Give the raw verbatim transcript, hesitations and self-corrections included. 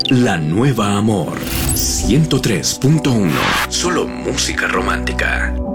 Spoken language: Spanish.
La Nueva Amor ciento tres punto uno. Solo música romántica.